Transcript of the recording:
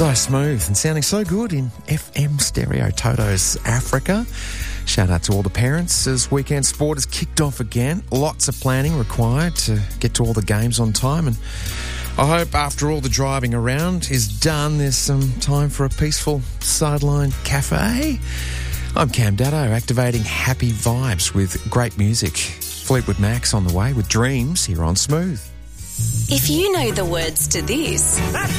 So smooth and sounding so good in FM stereo. Toto's Africa. Shout out to all the parents as weekend sport has kicked off again. Lots of planning required to get to all the games on time, and I hope after all the driving around is done, there's some time for a peaceful sideline cafe. I'm Cam Daddo, activating happy vibes with great music. Fleetwood Mac's on the way with Dreams here on Smooth. If you know the words to this...